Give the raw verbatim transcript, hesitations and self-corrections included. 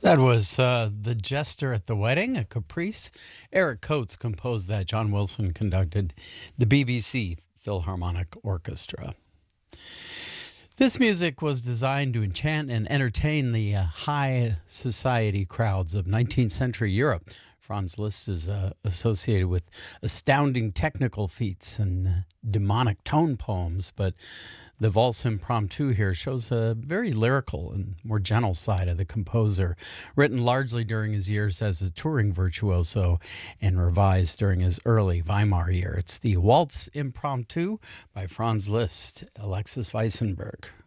That was uh, The Jester at the Wedding, a caprice. Eric Coates composed that. John Wilson conducted the B B C Philharmonic Orchestra. This music was designed to enchant and entertain the uh, high society crowds of nineteenth century Europe. Franz Liszt is uh, associated with astounding technical feats and uh, demonic tone poems, but the Valse Impromptu here shows a very lyrical and more gentle side of the composer, written largely during his years as a touring virtuoso and revised during his early Weimar year. It's the Waltz Impromptu by Franz Liszt, Alexis Weissenberg.